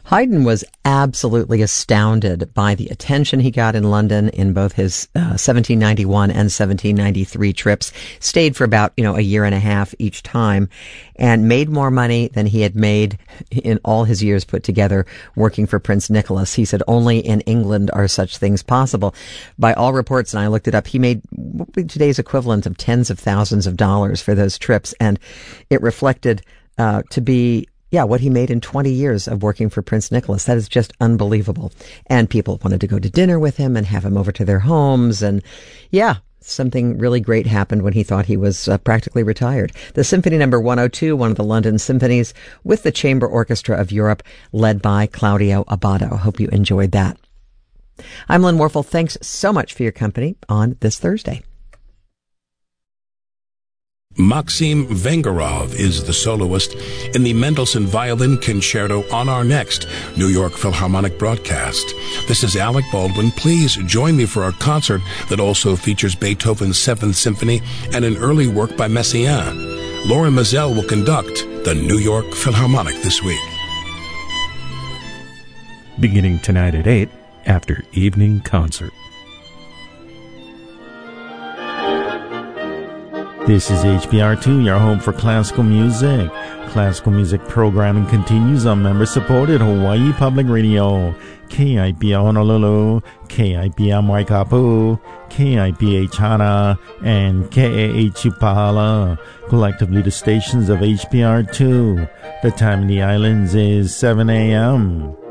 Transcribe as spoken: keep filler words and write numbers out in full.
Haydn was absolutely astounded by the attention he got in London in both his uh, seventeen ninety-one and seventeen ninety-three trips. Stayed for about, you know, a year and a half each time and made more money than he had made in all his years put together working for Prince Nicholas. He said only in England are such things possible. By all reports, and I looked it up, he made what would be today's equivalent of tens of thousands of dollars for those trips, and it reflected uh, to be Yeah, what he made in twenty years of working for Prince Nicholas. That is just unbelievable. And people wanted to go to dinner with him and have him over to their homes. And yeah, something really great happened when he thought he was uh, practically retired. The Symphony Number one oh two, one of the London symphonies, with the Chamber Orchestra of Europe, led by Claudio Abbado. Hope you enjoyed that. I'm Lynn Warfel. Thanks so much for your company on this Thursday. Maxim Vengerov is the soloist in the Mendelssohn Violin Concerto on our next New York Philharmonic broadcast. This is Alec Baldwin. Please join me for a concert that also features Beethoven's Seventh Symphony and an early work by Messiaen. Lauren Mazel will conduct the New York Philharmonic this week. Beginning tonight at eight after evening concert. This is H B R two, your home for classical music. Classical music programming continues on member-supported Hawaii Public Radio. K I P R Honolulu, K I P R Waikapu, K I P H Hana, and K A H Upahala, collectively the stations of H B R two. The time in the islands is seven a.m.